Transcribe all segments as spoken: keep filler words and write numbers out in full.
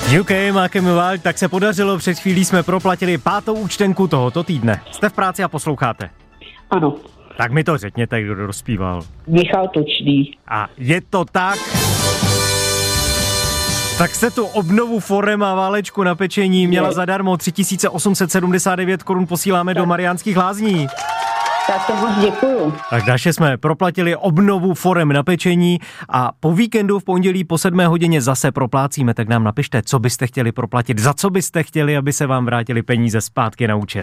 U K má Kemival, tak se podařilo, před chvílí jsme proplatili pátou účtenku tohoto týdne. Jste v práci a posloucháte? Ano. Tak mi to řekněte, kdo rozpíval. Michal Tučný. A je to tak? Tak se tu obnovu forem a válečku na pečení měla je. Zadarmo tři tisíce osm set sedmdesát devět korun, posíláme tak do Mariánských Lázní. Tak to moc děkuju. Tak Daše jsme proplatili obnovu forem na pečení a po víkendu v pondělí po sedmé hodině zase proplácíme, tak nám napište, co byste chtěli proplatit, za co byste chtěli, aby se vám vrátili peníze zpátky na účet.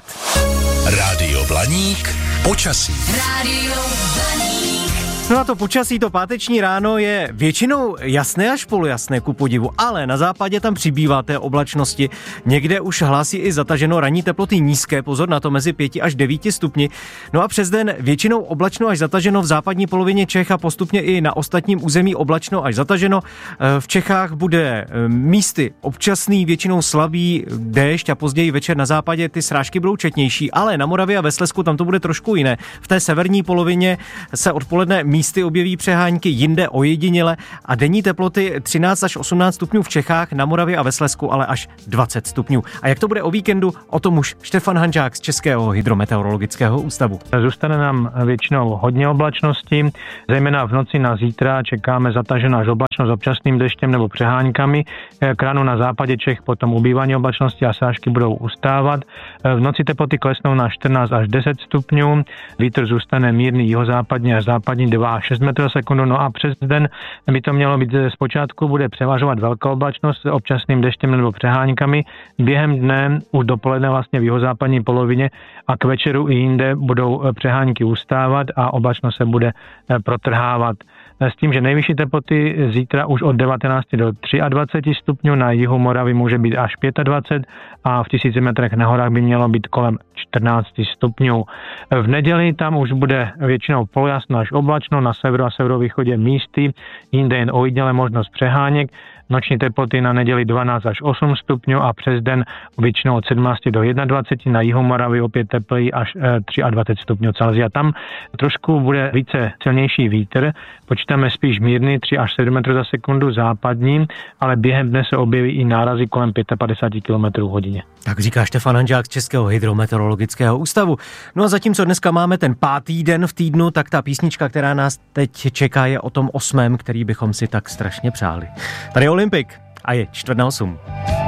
Rádio Blaník, počasí. Rádio Blaník. No a to počasí, to páteční ráno je většinou jasné až polojasné ku podivu, ale na západě tam přibývá té oblačnosti. Někde už hlásí i zataženo, ranní teploty nízké, pozor na to, mezi pěti až devíti stupni. No a přes den většinou oblačno až zataženo v západní polovině Čech a postupně i na ostatním území oblačno až zataženo. V Čechách bude místy občasný, většinou slabý déšť a později večer na západě ty srážky budou četnější, ale na Moravě a ve Slezsku tam to bude trošku jiné. V té severní polovině se odpoledne místy objeví přehánky, jinde ojediněle a denní teploty třináct až osmnáct stupňů v Čechách, na Moravě a ve Slezsku ale až dvacet stupňů. A jak to bude o víkendu, o tom už Štefan Hanžák z Českého hydrometeorologického ústavu. Zůstane nám většinou hodně oblačnosti, zejména v noci na zítra čekáme zataženou až oblačnost s občasným deštěm nebo přeháňkami. K ránu na západě Čech potom ubývání oblačnosti a srážky budou ustávat. V noci teploty klesnou na čtrnáct až deset stupňů, vítr zůstane mírný jihozápadní až západní dva až šest metrů za sekundu, no a přes den by to mělo být zpočátku, bude převažovat velká oblačnost s občasným deštěm nebo přeháňkami. Během dne už dopoledne vlastně v jihozápadní polovině a k večeru i jinde budou přehánky ustávat a oblačnost se bude protrhávat. S tím, že nejvyšší teploty zítra už od devatenácti do dvaceti tří stupňů, na jihu Moravy může být až dvacet pět a v tisíci metrech na horách by mělo být kolem čtrnácti stupňů. V neděli tam už bude většinou polojasno až oblačno, na severu a severovýchodě místy, jinde jen ojediněle možnost přeháněk. Noční teploty na neděli dvanáct až osm stupňů a přes den většinou od sedmnácti do dvaceti jedna, na jihu Moravy opět teplý až dvacet tři stupňů Celsia. Tam trošku bude více silnější vítr, počítáme spíš mírný tři až sedm metrů za sekundu západním, ale během dne se objeví i nárazy kolem padesát pět kilometrů hodině. Tak říká Štefan Hanžák z Českého hydrometeorologického ústavu. No a zatímco dneska máme ten pátý den v týdnu, tak ta písnička, která nás teď čeká, je o tom osmém, který bychom si tak strašně přáli. Tady je Olympik a je čtvrt na osm.